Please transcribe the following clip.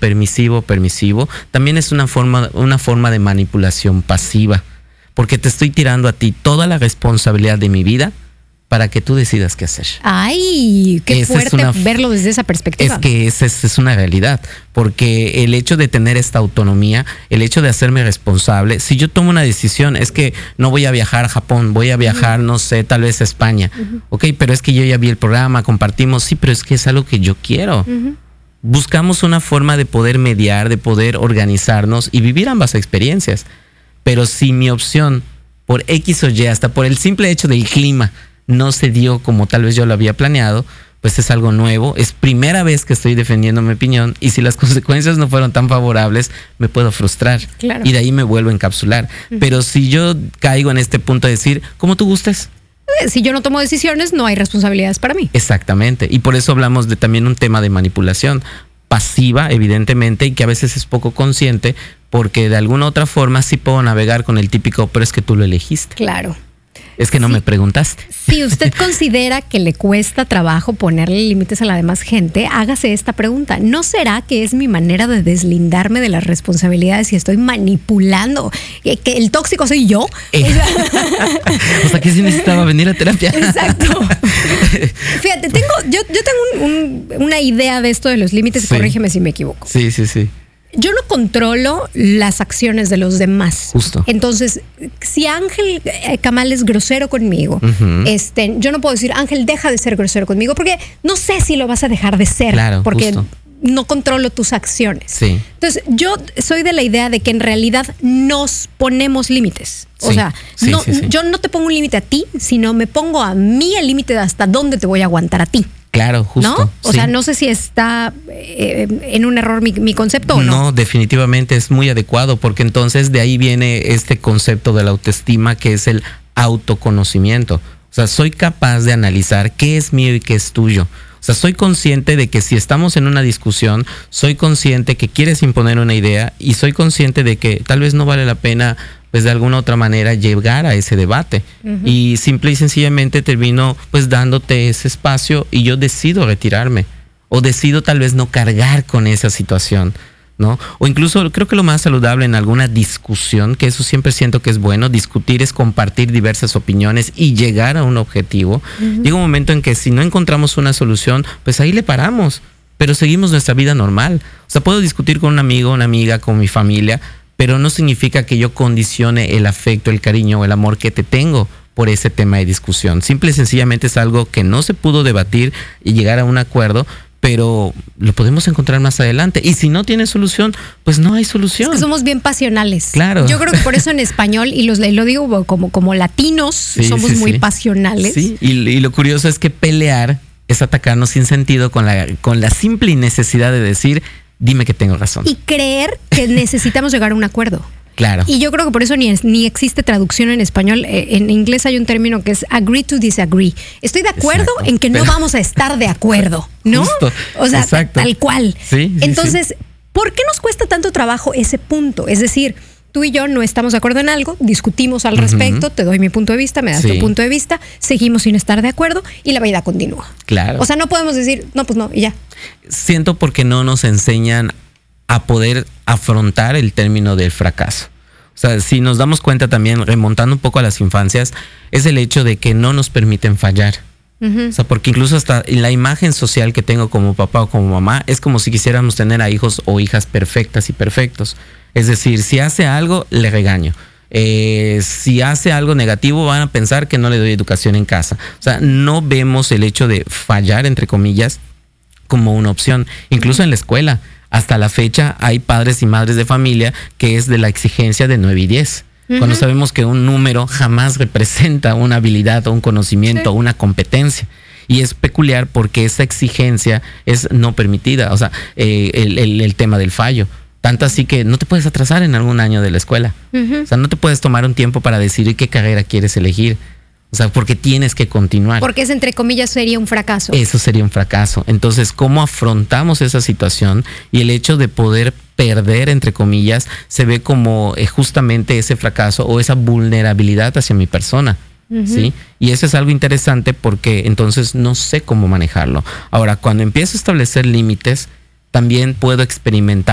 permisivo, también es una forma de manipulación pasiva, porque te estoy tirando a ti toda la responsabilidad de mi vida para que tú decidas qué hacer. ¡Ay! Qué fuerte verlo desde esa perspectiva. Es que esa es una realidad, porque el hecho de tener esta autonomía, el hecho de hacerme responsable, si yo tomo una decisión, es que no voy a viajar a Japón, voy a viajar, no sé, tal vez a España. Ok, pero es que yo ya vi el programa, compartimos, sí, pero es que es algo que yo quiero. Buscamos una forma de poder mediar, de poder organizarnos y vivir ambas experiencias. Pero si mi opción, por X o Y, hasta por el simple hecho del clima, no se dio como tal vez yo lo había planeado, pues es algo nuevo, es primera vez que estoy defendiendo mi opinión, y si las consecuencias no fueron tan favorables, me puedo frustrar. Claro. Y de ahí me vuelvo a encapsular. Pero si yo caigo en este punto de decir, como tú gustes. Si yo no tomo decisiones, no hay responsabilidades para mí. Exactamente, y por eso hablamos de también un tema de manipulación pasiva, evidentemente, y que a veces es poco consciente, porque de alguna otra forma sí puedo navegar con el típico, pero es que tú lo elegiste. Claro. Es que no me preguntaste. Si usted considera que le cuesta trabajo ponerle límites a la demás gente, hágase esta pregunta. ¿No será que es mi manera de deslindarme de las responsabilidades y estoy manipulando? ¿Que el tóxico soy yo? O sea, que sí necesitaba venir a terapia. Exacto. Fíjate, yo tengo una idea de esto de los límites, y corrígeme si me equivoco. Sí. Yo no controlo las acciones de los demás. Justo. Entonces, si Ángel Kamal es grosero conmigo, yo no puedo decir, Ángel, deja de ser grosero conmigo, porque no sé si lo vas a dejar de ser. Claro, porque justo. no controlo tus acciones. Sí. Entonces, yo soy de la idea de que en realidad nos ponemos límites. O sea, yo no te pongo un límite a ti, sino me pongo a mí el límite de hasta dónde te voy a aguantar a ti. Claro, justo. ¿No? O sea, no sé si está en un error mi concepto o no. No, definitivamente es muy adecuado, porque entonces de ahí viene este concepto de la autoestima, que es el autoconocimiento. O sea, soy capaz de analizar qué es mío y qué es tuyo. O sea, soy consciente de que si estamos en una discusión, soy consciente que quieres imponer una idea, y soy consciente de que tal vez no vale la pena, pues de alguna otra manera, llegar a ese debate. Y simple y sencillamente termino pues dándote ese espacio, y yo decido retirarme, o decido tal vez no cargar con esa situación, ¿no? O incluso creo que lo más saludable en alguna discusión, que eso siempre siento que es bueno, discutir es compartir diversas opiniones y llegar a un objetivo. Llega un momento en que si no encontramos una solución, pues ahí le paramos, pero seguimos nuestra vida normal. O sea, puedo discutir con un amigo, una amiga, con mi familia, pero no significa que yo condicione el afecto, el cariño o el amor que te tengo por ese tema de discusión. Simple y sencillamente es algo que no se pudo debatir y llegar a un acuerdo, pero lo podemos encontrar más adelante. Y si no tiene solución, pues no hay solución. Es que somos bien pasionales. Claro. Yo creo que por eso en español, y lo digo como latinos, somos muy pasionales. Sí, y lo curioso es que pelear es atacarnos sin sentido con la simple necesidad de decir, dime que tengo razón. Y creer que necesitamos llegar a un acuerdo. Claro. Y yo creo que por eso ni existe traducción en español. En inglés hay un término que es agree to disagree. Estoy de acuerdo en que no vamos a estar de acuerdo, ¿no? Justo, o sea, tal cual. Sí, entonces, ¿por qué nos cuesta tanto trabajo ese punto? Es decir, tú y yo no estamos de acuerdo en algo, discutimos al respecto, te doy mi punto de vista, me das tu punto de vista, seguimos sin estar de acuerdo y la vida continúa. Claro. O sea, no podemos decir, no, pues no, y ya. Siento porque no nos enseñan a poder afrontar el término del fracaso. O sea, si nos damos cuenta también, remontando un poco a las infancias, es el hecho de que no nos permiten fallar. O sea, porque incluso hasta la imagen social que tengo como papá o como mamá es como si quisiéramos tener a hijos o hijas perfectas y perfectos. Es decir, si hace algo, le regaño. Si hace algo negativo, van a pensar que no le doy educación en casa. O sea, no vemos el hecho de fallar, entre comillas, como una opción. Incluso en la escuela, hasta la fecha, hay padres y madres de familia que es de la exigencia de 9 y 10. Cuando sabemos que un número jamás representa una habilidad o un conocimiento o una competencia. Y es peculiar porque esa exigencia es no permitida. O sea, el tema del fallo. Tanto así que no te puedes atrasar en algún año de la escuela. O sea, no te puedes tomar un tiempo para decidir qué carrera quieres elegir. O sea, porque tienes que continuar. Porque eso, entre comillas, sería un fracaso. Eso sería un fracaso. Entonces, ¿cómo afrontamos esa situación? Y el hecho de poder perder, entre comillas, se ve como justamente ese fracaso o esa vulnerabilidad hacia mi persona. ¿Sí? Y eso es algo interesante porque entonces no sé cómo manejarlo. Ahora, cuando empiezo a establecer límites, también puedo experimentar